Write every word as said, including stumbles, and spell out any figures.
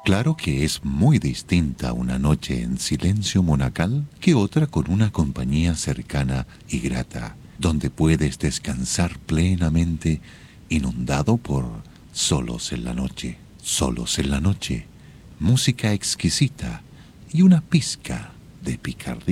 Claro que es muy distinta una noche en silencio monacal que otra con una compañía cercana y grata, donde puedes descansar plenamente, inundado por solos en la noche, solos en la noche, música exquisita y una pizca de picardía.